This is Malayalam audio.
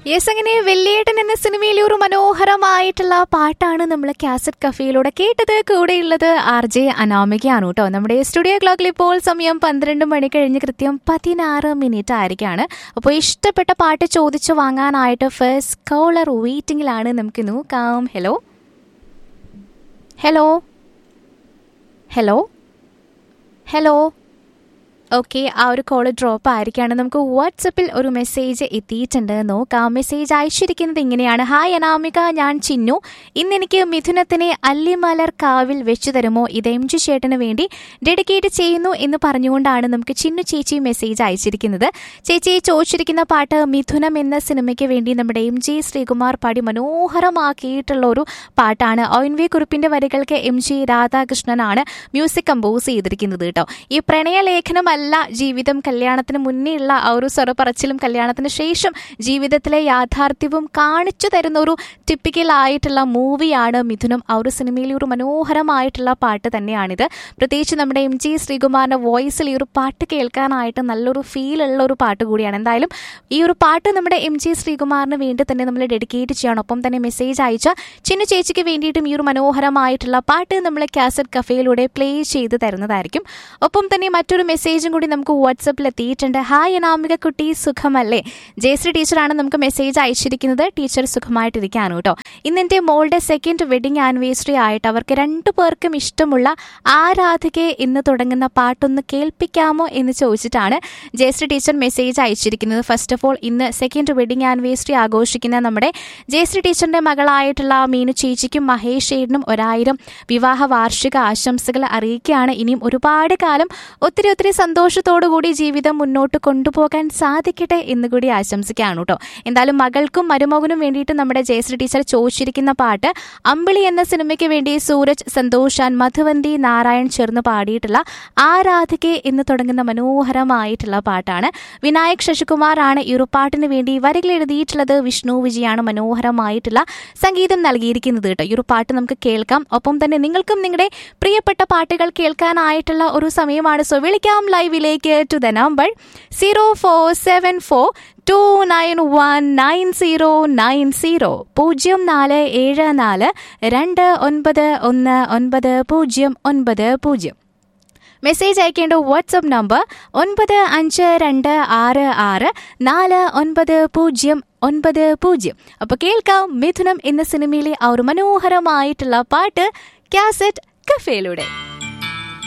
യെസ്, അങ്ങനെ വെള്ളിയേട്ടൻ എന്ന സിനിമയിലെ ഒരു മനോഹരമായിട്ടുള്ള പാട്ടാണ് നമ്മൾ കാസറ്റ് കഫേയിലൂടെ കേട്ടത്. കൂടെയുള്ളത് RJ അനാമികയാണ് കേട്ടോ. നമ്മുടെ സ്റ്റുഡിയോ ക്ലോക്കിൽ ഇപ്പോൾ സമയം 12 മണി കഴിഞ്ഞ് കൃത്യം 16 ആയിരിക്കാണ്. അപ്പോൾ ഇഷ്ടപ്പെട്ട പാട്ട് ചോദിച്ചു വാങ്ങാനായിട്ട് ഫസ്റ്റ് കോളർ വെയിറ്റിംഗിലാണ്. നമുക്ക് നോക്കാം. Hello hello hello hello okay, ആ ഒരു കോള് ഡ്രോപ്പ് ആയിരിക്കുകയാണ്. നമുക്ക് വാട്സപ്പിൽ ഒരു മെസ്സേജ് എത്തിയിട്ടുണ്ട്, നോക്കാം. മെസ്സേജ് അയച്ചിരിക്കുന്നത് ഇങ്ങനെയാണ്: ഹായ് അനാമിക, ഞാൻ ചിന്നു. ഇന്നെനിക്ക് മിഥുനത്തിനെ അല്ലിമലർ കാവിൽ വെച്ചു തരുമോ? ഇത് MG ചേട്ടന് വേണ്ടി ഡെഡിക്കേറ്റ് ചെയ്യുന്നു എന്ന് പറഞ്ഞുകൊണ്ടാണ് നമുക്ക് ചിന്നു ചേച്ചി മെസ്സേജ് അയച്ചിരിക്കുന്നത്. ചേച്ചി ചോദിച്ചിരിക്കുന്ന പാട്ട് മിഥുനം എന്ന സിനിമയ്ക്ക് വേണ്ടി നമ്മുടെ MG ശ്രീകുമാർ പാടി മനോഹരമാക്കിയിട്ടുള്ള ഒരു പാട്ടാണ്. ONV കുറിപ്പിന്റെ വരികൾക്ക് MG രാധാകൃഷ്ണനാണ് മ്യൂസിക് കമ്പോസ് ചെയ്തിരിക്കുന്നത് കേട്ടോ. ഈ പ്രണയലേഖനം ജീവിതം, കല്യാണത്തിന് മുന്നേ ഉള്ള ആ ഒരു സ്വരപ്പറച്ചിലും കല്യാണത്തിന് ശേഷം ജീവിതത്തിലെ യാഥാർത്ഥ്യവും കാണിച്ചു തരുന്ന ഒരു ടിപ്പിക്കൽ ആയിട്ടുള്ള മൂവിയാണ് മിഥുനം. ആ ഒരു സിനിമയിലെ ഒരു മനോഹരമായിട്ടുള്ള പാട്ട് തന്നെയാണിത്. പ്രത്യേകിച്ച് നമ്മുടെ MG ശ്രീകുമാറിന്റെ വോയിസിൽ ഈ ഒരു പാട്ട് കേൾക്കാനായിട്ട് നല്ലൊരു ഫീൽ ഉള്ള ഒരു പാട്ട് കൂടിയാണ്. എന്തായാലും ഈ ഒരു പാട്ട് നമ്മുടെ MG ശ്രീകുമാറിന് വേണ്ടി തന്നെ നമ്മൾ ഡെഡിക്കേറ്റ് ചെയ്യണം. ഒപ്പം തന്നെ മെസ്സേജ് അയച്ച ചിന്നു ചേച്ചിക്ക് വേണ്ടിയിട്ടും ഈ ഒരു മനോഹരമായിട്ടുള്ള പാട്ട് നമ്മൾ കാസറ്റ് കഫേയിലൂടെ പ്ലേ ചെയ്ത് തരുന്നതായിരിക്കും. ഒപ്പം തന്നെ മറ്റൊരു മെസ്സേജും കൂടി നമുക്ക് വാട്സപ്പിൽ എത്തിയിട്ടുണ്ട്. ഹായ് അനാമിക കുട്ടി, സുഖമല്ലേ? ജയശ്രീ ടീച്ചറാണ് നമുക്ക് മെസ്സേജ് അയച്ചിരിക്കുന്നത്. ടീച്ചർ സുഖമായിട്ടിരിക്കുകയാണ് കേട്ടോ. ഇന്ന് എൻ്റെ മോളുടെ 2nd വെഡിങ് ആനിവേഴ്സറി ആയിട്ട് അവർക്ക് 2 പേർക്കും ഇഷ്ടമുള്ള ആരാധികയെ എന്ന് തുടങ്ങുന്ന പാട്ടൊന്ന് കേൾപ്പിക്കാമോ എന്ന് ചോദിച്ചിട്ടാണ് ജയശ്രീ ടീച്ചർ മെസ്സേജ് അയച്ചിരിക്കുന്നത്. ഫസ്റ്റ് ഓഫ് ഓൾ, ഇന്ന് 2nd വെഡിങ് ആനിവേഴ്സറി ആഘോഷിക്കുന്ന നമ്മുടെ ജയശ്രീ ടീച്ചറിന്റെ മകളായിട്ടുള്ള മീനു ചേച്ചിക്കും മഹേഷ് ചേട്ടനും 1000 വിവാഹ വാർഷിക ആശംസകൾ അറിയിക്കുകയാണ്. ഇനിയും ഒരുപാട് കാലം ഒത്തിരി സന്തോഷത്തോടുകൂടി ജീവിതം മുന്നോട്ട് കൊണ്ടുപോകാൻ സാധിക്കട്ടെ എന്നുകൂടി ആശംസിക്കുകയാണ് കേട്ടോ. എന്തായാലും മകൾക്കും മരുമകനും വേണ്ടിയിട്ട് നമ്മുടെ ജയശ്രീ ടീച്ചർ ചോദിച്ചിരിക്കുന്ന പാട്ട് അമ്പിളി എന്ന സിനിമയ്ക്ക് വേണ്ടി സൂരജ്, സന്തോഷാൻ, മധുവന്തി, നാരായൺ ചേർന്ന് പാടിയിട്ടുള്ള ആരാധികെ എന്ന് തുടങ്ങുന്ന മനോഹരമായിട്ടുള്ള പാട്ടാണ്. വിനായക് ശശികുമാറാണ് ഈ ഒരു പാട്ടിന് വേണ്ടി വരികൾ എഴുതിയിട്ടുള്ളത്. വിഷ്ണു വിജയാണ് മനോഹരമായിട്ടുള്ള സംഗീതം നൽകിയിരിക്കുന്നത് കേട്ടോ. ഈ ഒരു പാട്ട് നമുക്ക് കേൾക്കാം. ഒപ്പം തന്നെ നിങ്ങൾക്കും നിങ്ങളുടെ പ്രിയപ്പെട്ട പാട്ടുകൾ കേൾക്കാനായിട്ടുള്ള ഒരു സമയമാണ്. സോ വിളിക്കാം ലൈവിലേക്ക് ടു ദ നമ്പർ 0474291990 0474291990. മെസ്സേജ് അയക്കേണ്ട വാട്സ്ആപ്പ് നമ്പർ 9526649090. അപ്പോൾ കേൾക്കാം മിഥുനം എന്ന സിനിമയിലെ ആ ഒരു മനോഹരമായിട്ടുള്ള പാട്ട് കാസറ്റ് കഫേയിലൂടെ.